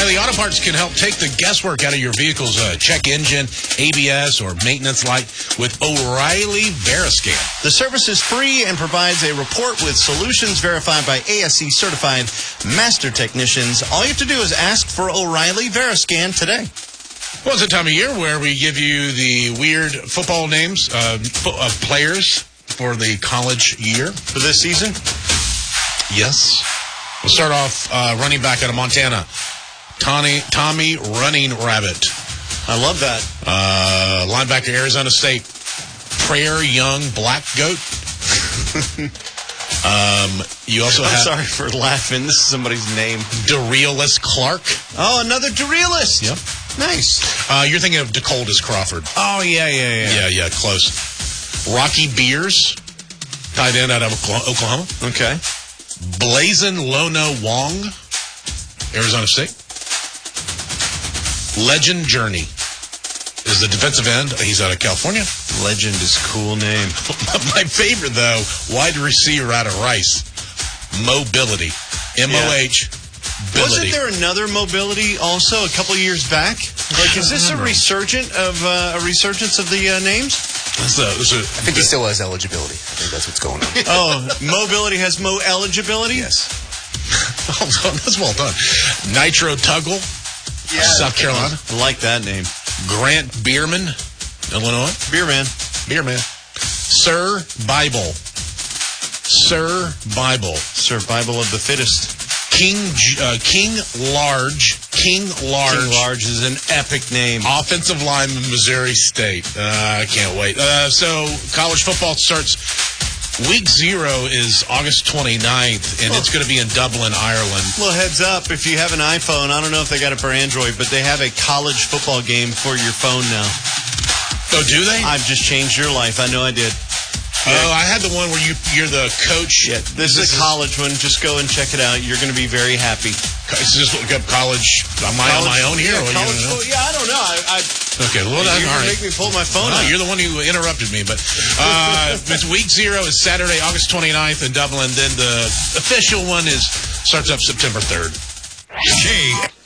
O'Reilly Auto Parts can help take the guesswork out of your vehicle's check engine, ABS, or maintenance light with O'Reilly Veriscan. The service is free and provides a report with solutions verified by ASE certified master technicians. All you have to do is ask for O'Reilly Veriscan today. Well, it's a time of year where we give you the weird football names of players for the college year. For this season? Yes. We'll start off running back out of Montana. Tommy Running Rabbit. I love that. Linebacker, Arizona State. Prayer Young Black Goat. You also have... I'm sorry for laughing. This is somebody's name. DeRealist Clark. Oh, another DeRealist. Yep. Nice. You're thinking of DeColdest Crawford. Oh, yeah. Yeah, close. Rocky Beers, tight end out of Oklahoma. Okay. Blazin Lono Wong, Arizona State. Legend Journey is the defensive end. He's out of California. Legend is a cool name. My favorite, though, wide receiver out of Rice. Mobility. M-O-H. Wasn't there another Mobility also a couple years back? Like, is this a resurgence of the names? I think he still has eligibility. I think that's what's going on. Oh, Mobility has eligibility? Yes. That's well done. Nitro Tuggle, South Carolina. I like that name. Grant Bierman, Illinois. Beerman. Sir Bible. Survival of the fittest. King Large. King Large is an epic name. Offensive lineman, Missouri State. I can't wait. So college football starts. Week 0 is August 29th, and it's going to be in Dublin, Ireland. Well, heads up, if you have an iPhone, I don't know if they got it for Android, but they have a college football game for your phone now. Oh, do they? I've just changed your life. I know I did. Oh, I had the one where you're the coach. Yeah, this is a college one. Just go and check it out. You're going to be very happy. It's just look up college. Am I on my own here? Yeah, college, I don't know. Okay, well, that's all right. Make me pull my phone out. You're the one who interrupted me, but it's week 0 is Saturday, August 29th in Dublin. Then the official one starts up September 3rd.